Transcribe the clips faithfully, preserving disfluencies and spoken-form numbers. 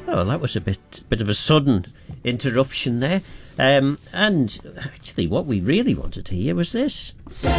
Oh, that was a bit bit of a sudden interruption there. Um, and actually, what we really wanted to hear was this.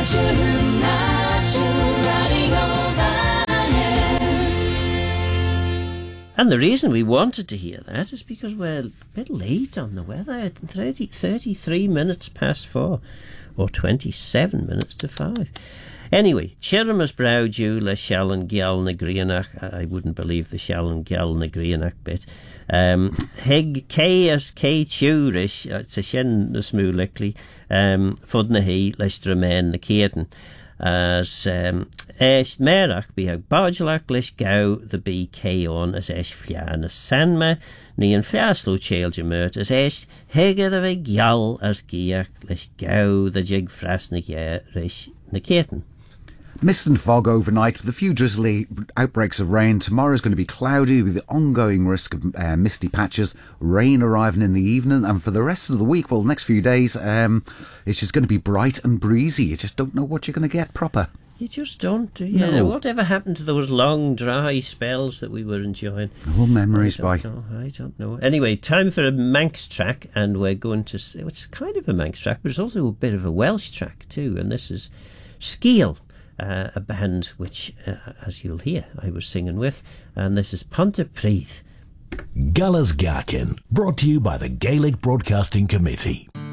And the reason we wanted to hear that is because we're a bit late on the weather. thirty, thirty-three minutes past four, or twenty-seven minutes to five. Anyway, Chirmas Browdew le Shallan Gyal na Grianach. I wouldn't believe the Shallan Gyal na Grianach bit. Um, Heg Kay as Kay Turish, it's a shen na smoolikly, um, Fud na he, leis dramain na Caden. As um, Esh Merach be a Bodgelach leis gau the be Kay on as Esh Flian as Sanma, ni an Fliaslo Chail Jamurt as Esh Hege the Vig Gyal as Giach leis gau the Jig Fras na Gya rish na Caden. Mist and fog overnight with a few drizzly outbreaks of rain. Tomorrow's going to be cloudy with the ongoing risk of uh, misty patches, rain arriving in the evening, and for the rest of the week, well, the next few days, um, it's just going to be bright and breezy. You just don't know what you're going to get proper. You just don't, do you? No. Know, whatever happened to those long, dry spells that we were enjoying? All memories, I boy. Know, I don't know. Anyway, time for a Manx track, and we're going to... It's kind of a Manx track, but it's also a bit of a Welsh track, too, and this is Skeal. Uh, a band which, uh, as you'll hear, I was singing with, and this is Pontypridd. Galas Garkin, brought to you by the Gaelic Broadcasting Committee.